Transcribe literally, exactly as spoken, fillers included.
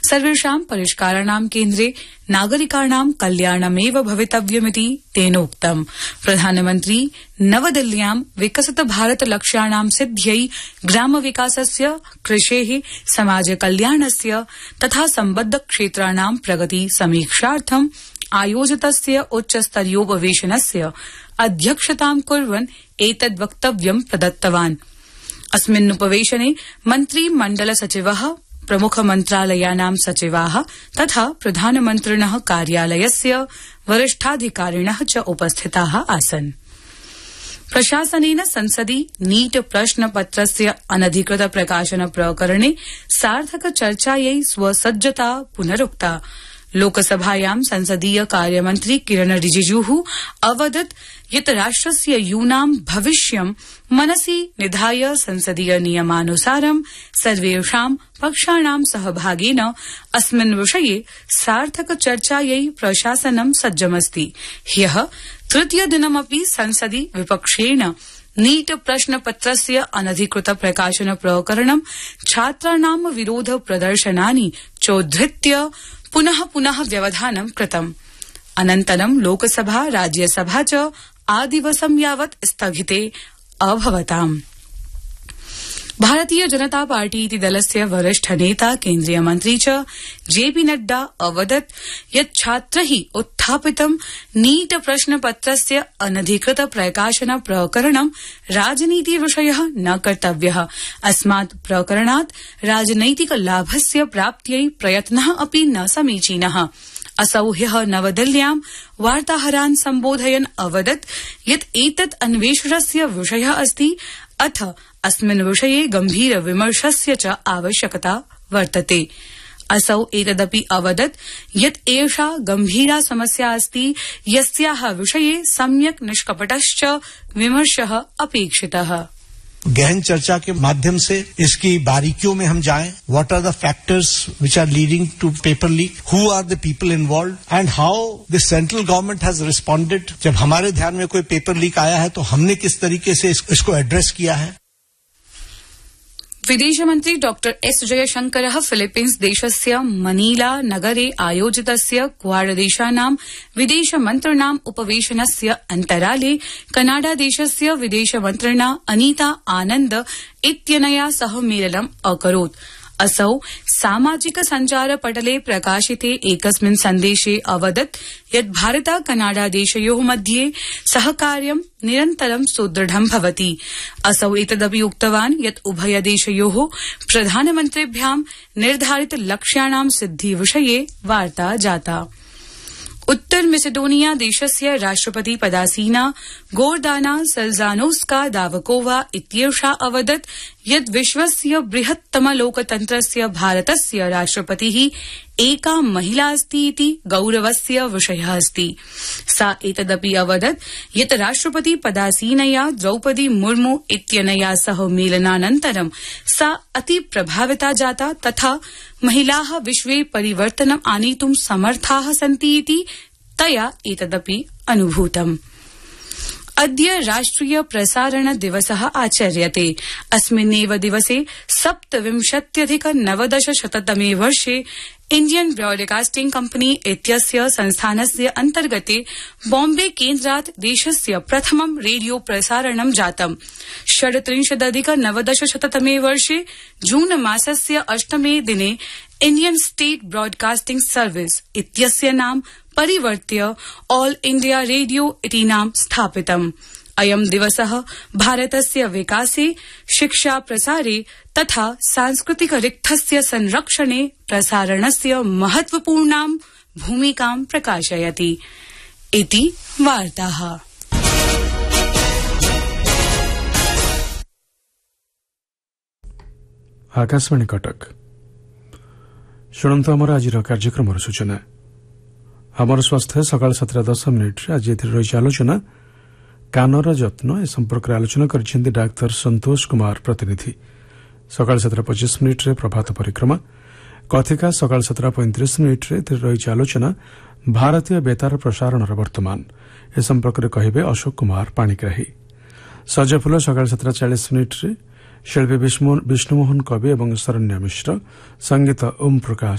सर्वेषां परिष्काराणां केन्द्रे नागरिकाणां कल्याणमेव भवितव्यमिति तेनोक्तम्। प्रधानमन्त्री नवदिल्ल्यां विकसित भारत लक्ष्याणां सिद्ध्यै ग्रामविकासस्य, कृषेः, समाजकल्याणस्य तथा सम्बद्ध क्षेत्राणां प्रगति समीक्षार्थम् आयोजितस्य उच्चस्तरीयोपवेशनस्य अध्यक्षतां कुर्वन् एतद् वक्तव्यं प्रदत्तवान्। अस्मिन्नुपवेशने मन्त्रिमण्डल सचिवः, प्रमुखमन्त्रालयानां सचिवाः तथा प्रधानमन्त्रिणः कार्यालयस्य वरिष्ठाधिकारिणः च उपस्थिताः आसन्। प्रशासनेन संसदि नीट प्रश्नपत्रस्य अनधिकृत प्रकाशन प्रकरणे सार्थक चर्चायै स्वसज्जता पुनरुक्ता। लोकसभायां संसदीय कार्यमन्त्री किरण रिजिजूः अवदत् यत् राष्ट्रस्य यूनां भविष्यं मनसि निधाय संसदीय नियमानुसारं सर्वेषां पक्षाणां सहभागेन अस्मिन् विषये सार्थक चर्चायै प्रशासनं सज्जमस्ति। ह्यः तृतीयदिनमपि संसदि विपक्षेण नीट प्रश्नपत्रस्य अनधिकृत प्रकाशन प्रकरणं छात्राणां विरोध प्रदर्शनानि चोद्धृत्य पुनः पुनः व्यवधानं कृतम्। अनन्तरं लोकसभा राज्यसभा च आदिवसं यावत् स्थगिते अभवताम्। भारतीय जनता पार्टी इति दलस्य वरिष्ठ नेता केन्द्रीय मन्त्री च जेपी नड्डा अवदत् यत् छात्रैः उत्थापितं नीट प्रश्नपत्रस्य अनधिकृत प्रकाशन प्रकरणं राजनीतिविषयः न कर्तव्यः। अस्मात् प्रकरणात् राजनैतिक लाभस्य प्राप्त्यै प्रयत्नः अपि न समीचीनः। असौ ह्यः नवदिल्ल्यां वार्ताहरान् सम्बोधयन् अवदत् यत् एतत् अन्वेषणस्य विषयः अस्ति, अथ अस्मिन् विषये गम्भीर विमर्शस्य च आवश्यकता वर्तते। असौ एतदपि अवदत् यत् एषा गम्भीरा समस्या अस्ति, यस्याः विषये सम्यक् निष्कपटश्च विमर्शः अपेक्षितः। गहन चर्चा के माध्यम से इसकी बारीकियों में हम जाएं, what are the factors which are leading to paper leak, who are the people involved and how the central government has responded. जब हमारे ध्यान में कोई पेपर लीक आया है तो हमने किस तरीके से इसको एड्रेस किया है। विदेशमन्त्री डॉ एस जयशंकरः फिलीपीन्स देशस्य मनीला नगरे आयोजितस्य क्वाड देशानां विदेशमन्त्रिणाम् उपवेशनस्य अन्तराले कनाडा देशस्य विदेशमन्त्रिणा अनीता आनन्द इत्यनया सह मेलनम् अकरोत्। असौ सामाजिक सञ्चार पटले प्रकाशिते एकस्मिन् सन्देशे अवदत् यत् भारत कनाडा देशयोः मध्ये सहकार्यं निरन्तरं सुदृढं भवति। असौ एतदपि उक्तवान् यत् उभयदेशयोः प्रधानमन्त्रिभ्यां निर्धारित लक्ष्याणां सिद्धिविषये वार्ता जाता। उत्तर मेसेडोनिया देशस्य राष्ट्रपति पदासीना गोर्दाना सल्जानोस्का दावकोवा इत्येषा अवदत् यत् विश्वस्य बृहत्तम लोकतन्त्रस्य भारतस्य राष्ट्रपतिः एका महिला अस्ति इति गौरवस्य विषयः अस्ति। सा एतदपि अवदत् यत् राष्ट्रपति पदासीनया द्रौपदी मुर्मू इत्यनया सह मेलनानन्तरं सा अति प्रभाविता जाता तथा महिलाः विश्वे परिवर्तनम् आनेतुं समर्थाः सन्ति इति तया एतदपि अनुभूतम्। अद्य राष्ट्रिय प्रसारण दिवसः आचर्यते। अस्मिन्नेव दिवसे सप्तविंशत्यधिक नवदशशततमे वर्षे इण्डियन् ब्रॉडकास्टिंग कम्पनी इत्यस्य संस्थानस्य अन्तर्गते बॉम्बे केन्द्रात् देशस्य प्रथमं रेडियो प्रसारणं जातम्। षड्त्रिंशदधिक नवदशशततमे वर्षे जून मासस्य अष्टमे दिने इण्डियन् स्टेट् ब्रॉडकास्टिंग सर्विस इत्यस्य नाम परिवर्त्य ऑल इंडिया रेडियो इति नाम स्थापितम्। अयं दिवसः भारतस्य विकासे, शिक्षा प्रसारे तथा सांस्कृतिक रिक्थस्य संरक्षणे प्रसारणस्य महत्वपूर्णां भूमिकां प्रकाशयति इति वार्ताः। आकाशवाणी कटक शुणु आमर आज कार्यक्रम सूचना। आमर स्वास्थ्य सकाल सातटा दस मिनिट आज रही आलोचना कानर जत्न ए संपर्क आलोचना कर डाक्तर संतोष कुमार प्रतिनिधि। सकाल सातटा पचीस मिनिट प्रभात परिक्रमा कथिका सकाल सातटा पैंतीस मिनिट रही आलोचना भारतीय बेतार प्रसारण वर्तमान ए संपर्क में कहे अशोक कुमार पाणिग्राही। सजफुल सकाल सातटा चालीस मिनिट शिल्पी विष्णुमोहन कवि और शरण्य मिश्र, संगीत ओम प्रकाश